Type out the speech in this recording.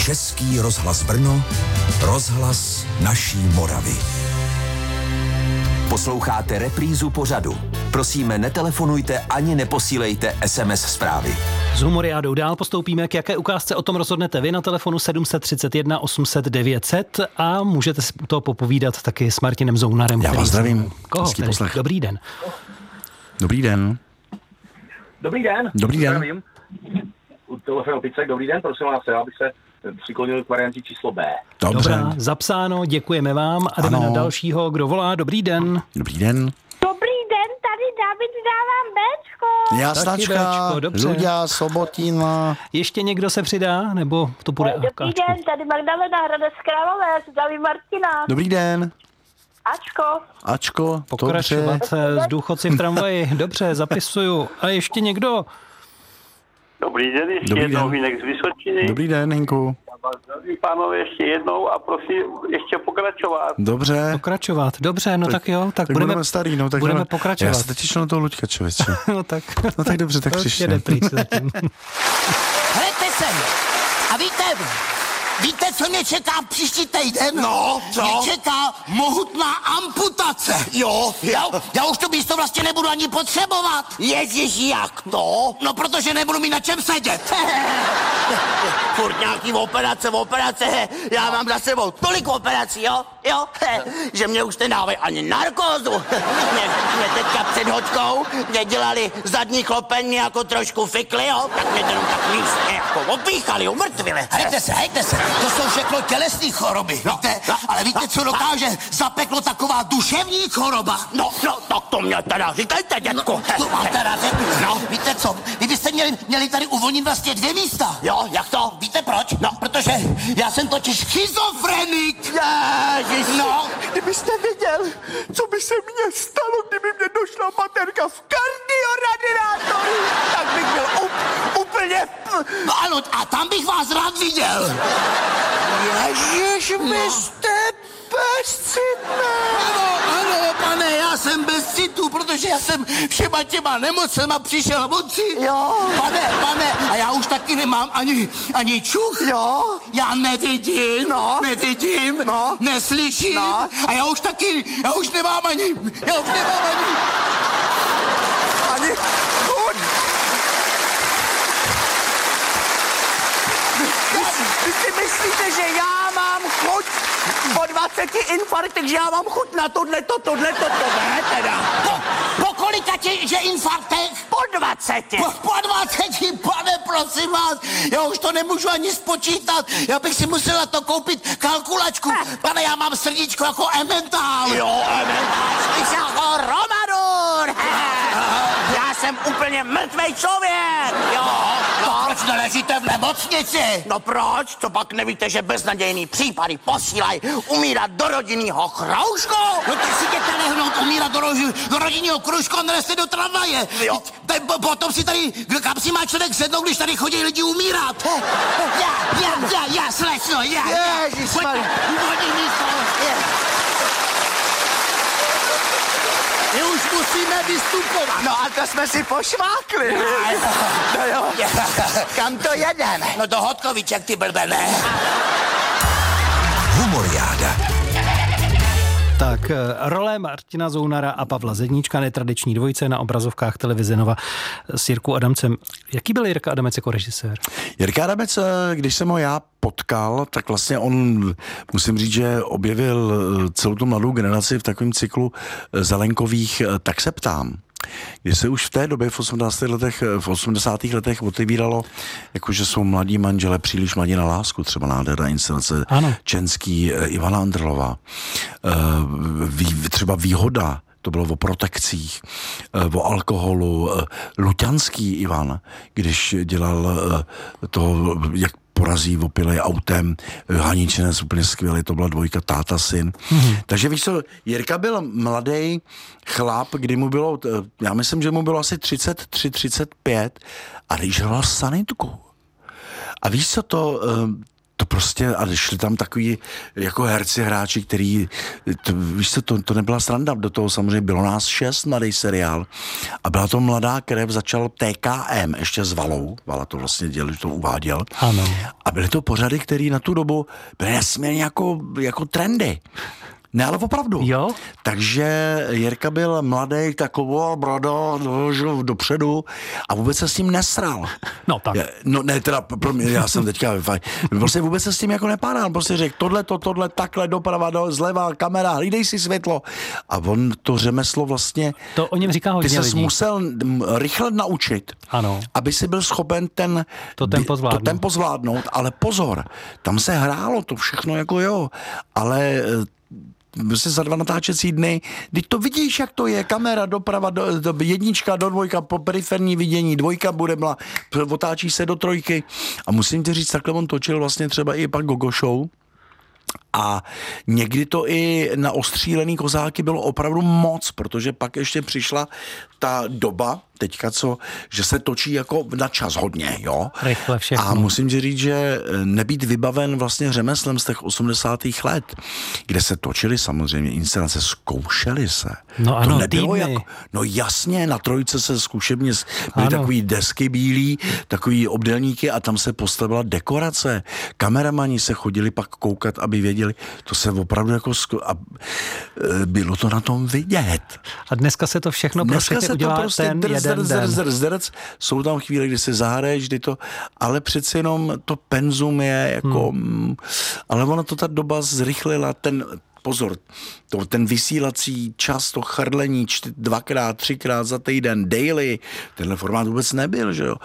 Český rozhlas Brno, rozhlas naší Moravy. Posloucháte reprízu pořadu. Prosíme, netelefonujte ani neposílejte SMS zprávy. S Humoriádou dál postoupíme, k jaké ukázce o tom rozhodnete vy na telefonu 731 800 900 a můžete si to popovídat taky s Martinem Zounarem. Já vás zdravím. Koho? Dobrý den. Dobrý den. Dobrý den. Dobrý den. Zdravím. U telefonu Picek, dobrý den, prosím vás, já bych se přiklonil k variantě číslo B. Dobře. Dobrá, zapsáno, děkujeme vám a jdeme na dalšího, kdo volá. Dobrý den. Dobrý den. Dobrý den, tady David, dávám Bčko. Jasnačka, dobře. Luďa, Sobotina. Ještě někdo se přidá, nebo to půjde? Dobrý den, tady Magdalena Hradec Králové, zdraví Martina. Dobrý den. Ačko. Pokračovat s důchodci v tramvaji. Dobře, zapisuju. A ještě někdo? Dobrý den, ještě jednou Hinek z Vysočiny. Dobrý den, Hinku. Zdravím pánové ještě jednou a prosím ještě pokračovat. Dobře. Pokračovat, dobře, no tak jo. Tak budeme starý, no tak budeme pokračovat. Já se teď těšil na toho Luďka, člověče. No tak dobře, tak přišel. Hledajte sem. A víte, co mě čeká příští týden? No, co? Mě čeká mohutná amputace. Jo. Já už to místo vlastně nebudu ani potřebovat. Ježiš, jak to? No, protože nebudu mít na čem sedět. Furt nějaký operace, já mám za sebou tolik operací, jo, že mě už nedávají ani narkózu. Mě teďka před hoďkou, mě dělali zadní klopeň, jako trošku fikli, jo, tak mě jenom tak místně jako opíchali, umrtvili. Hejte se, to jsou všechno tělesní choroby, víte? Ale víte, co dokáže zapeklo taková duševní choroba? No, tak to mě teda říkajte, dětku. To vám teda řeknu. No, víte co, vy byste měli tady uvolnit vlastně 2 místa. Jo, jak to? Víte proč? No, protože já jsem totiž schizofrenik. Ježiš, no. Kdybyste viděl, co by se mně stalo, kdyby mě došla baterka v kardioradiátoru, tak bych byl úplně... No ano, a tam bych vás rád viděl. Ježiš, vy jste bezcitné. Ano, pane, já jsem bez citu, protože já jsem všema těma nemocema přišel moci. Jo. Pane, a já už taky nemám ani čuch. Jo. Já nevidím, neslyším. No. A já už nemám ani chuť. Vy si myslíte, že já mám chuť po 20 infarktech, že já mám chuť na tohleto, to ne teda. Po kolika že infarktech? Po 20. Po 20, pane, prosím vás, já už to nemůžu ani spočítat, já bych si musel na to koupit kalkulačku. Pane, já mám srdíčko jako Emmental. Jo, Emmental, jsi jako Romadur. Já jsem úplně mrtvej člověk, jo. No, proč neležíte v nemocnici? No proč? Co pak nevíte, že beznadějný případy posílají umírat do rodinného kroužku? No tak si jděte lehnout umírat do rodinného kroužku a nelezte do tramvaje. Jo. Potom si tady, kam si má člověk sednout, když tady chodí lidi umírat? Já, slečno, já. Ježišmarja. Uvolní místo. My už musíme vystupovat. No a to jsme si pošmákli. No jo. Kam to jedeme? No do Hodkoviček, ty blbené. Humoriáda. Tak, role Martina Zounara a Pavla Zedníčka, netradiční dvojice na obrazovkách televize Nova s Jirkou Adamcem. Jaký byl Jirka Adamec jako režisér? Jirka Adamec, když jsem ho já potkal, tak vlastně on, musím říct, že objevil celou tu mladou generaci v takovém cyklu Zelenkových Tak se ptám, kdy se už v té době v 80. letech otevíralo, jakože jsou mladí manžele příliš mladí na lásku, třeba nádherná inscenace Čenský, Ivana Andrlová, třeba Výhoda, to bylo o protekcích, o alkoholu, Luťanský Ivan, když dělal toho, jak porazí opilej autem, Haníčinec úplně skvělý, to byla dvojka táta, syn. Takže víš co, Jirka byl mladý chlap, kdy mu bylo, já myslím, že mu bylo asi 33, 35 a když hrál sanitku. A víš co, to to prostě, a šli tam takový jako herci, hráči, který, víš co, to nebyla sranda, do toho samozřejmě bylo nás 6, mladý seriál, a byla to mladá krev, začal TKM, ještě s Valou, Vala to vlastně dělal, že to uváděl. Ano. A byly to pořady, které na tu dobu byly nesmírně jako trendy. Ne, ale opravdu. Jo? Takže Jirka byl mladý, taková brada, dopředu a vůbec se s tím nesral. No tak. No ne, teda pro mě, já jsem teďka prostě vůbec se s tím jako nepádal. Prostě řekl tohle, takhle, doprava, zleva, kamera, hlídej si světlo. A on to řemeslo vlastně... To o něm říká hodně lidí. Ty ses musel rychle naučit, ano. aby si byl schopen to tempo zvládnout, ale pozor, tam se hrálo to všechno jako jo, ale... Prostě za 2 natáčecí dny, když to vidíš, jak to je, kamera doprava, do 1 do 2, po periferní vidění, 2 bude otáčí se do 3 a musím ti říct, takhle on točil vlastně třeba i pak Gogo Show a někdy to i na ostřílený kozáky bylo opravdu moc, protože pak ještě přišla ta doba, teďka že se točí jako na čas hodně, jo. Rychle všechno. A musím ti říct, že nebýt vybaven vlastně řemeslem z těch 80. let, kde se točily samozřejmě inscenace, zkoušely se. No ano, to nebylo týdny. no jasně, na Trojce se zkušebně byly takový desky bílý, takový obdélníky a tam se postavila dekorace. Kameramani se chodili pak koukat, aby věděli, to se opravdu jako a bylo to na tom vidět. A dneska se to všechno pro všechny udělá prostě ten jeden den. Jsou tam chvíle, kdy se zahraješ, ale přeci jenom to penzum je jako, ale ona to ta doba zrychlila, pozor, ten vysílací čas, to chrlení 2x, 3x za týden, daily, tenhle formát vůbec nebyl, že jo.